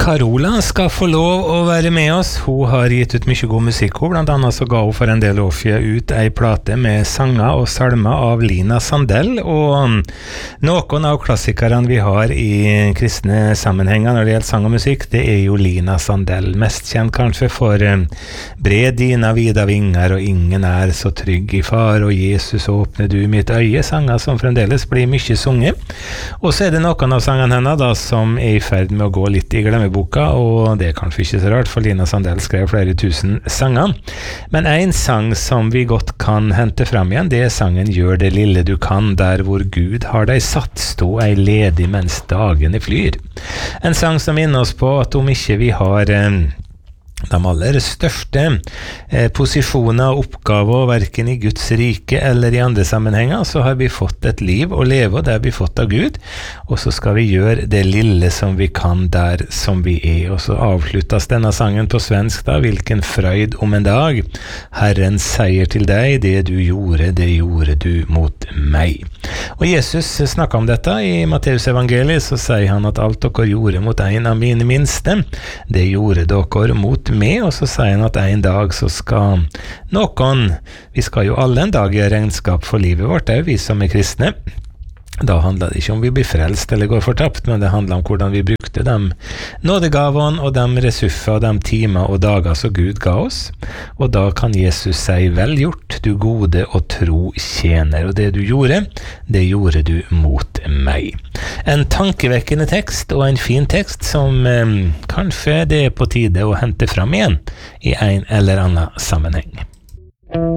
Carola skal få lov å være med oss. Hun har gitt ut mye god musikk. Blant annet så ga hun for en del år siden ut ei plate med sanger og salmer av Lina Sandell, og noen av klassikerne vi har i kristne sammenhenger når det gjelder sang og musikk, det er jo Lina Sandell. Mest kjent kanskje for Bred dina vida vinger og ingen er så trygg i far og Jesus åpne du mitt øye, sanger som fremdeles blir mye sunget. Og så er det noen av sangene henne da som er i ferd med å gå litt i glemmeboka, og det er kanskje ikke så rart, for Lina Sandell skrev flere tusen sanger. Men en sang som vi godt kan hente frem igjen, det er sangen Gjør det lille du kan, der hvor Gud har deg satt, stå ei ledig mens dagene flyr. En sang som minner oss på at om ikke vi har de aller største posisjoner og oppgaver hverken i Guds rike eller i andre sammenhenger, så har vi fått et liv å leve, og det har vi fått av Gud, og så skal vi gjøre det lille som vi kan der som vi er. Og så avsluttes denne sangen på svensk da, Hvilken frøyd om en dag, Herren sier til deg, det gjorde du mot meg. Og Jesus snakket om dette i Matteus evangeliet, så sier han at alt dere gjorde mot en av mine minste, det gjorde dere mot med, og så sier han at en dag så skal noen, vi skal jo alle en dag gjøre regnskap for livet vårt, det er jo vi som er kristne. Da handler det ikke om vi blir frelst eller går fortapt, men det handler om hvordan vi brukte de nådegavene og de ressurser og de timer og dager som Gud ga oss. Og da kan Jesus si vel gjort, du gode og tro tjener, og det du gjorde, det gjorde du mot meg. En tankevekkende tekst og en fin tekst som kanskje det er på tide å hente fram igjen i en eller annen sammenheng.